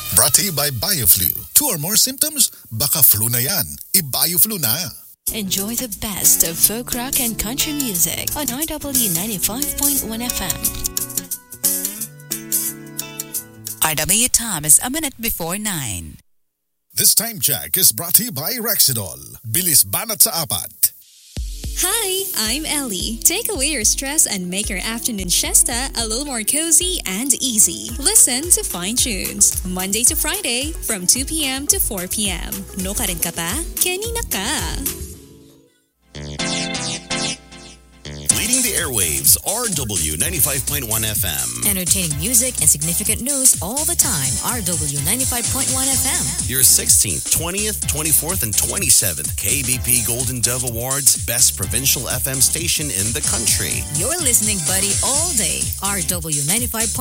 Brought to you by BioFlu. 2 or more symptoms? Baka flu na yan. I-BioFlu na. Enjoy the best of folk rock and country music on RW 95.1 FM. RW time is a minute before 9. This time check is brought to you by Rexidol. Bilis banat sa apat. Hi, I'm Ellie. Take away your stress and make your afternoon siesta a little more cozy and easy. Listen to Fine Tunes, Monday to Friday from 2 p.m. to 4 p.m. No ka rin ka pa? Kanina ka. Leading the airwaves, RW 95.1 FM. Entertaining music and significant news all the time. RW 95.1 FM. Your 16th, 20th, 24th, and 27th KBP Golden Dove Awards Best Provincial FM Station in the country. You're listening, buddy, all day. RW 95.1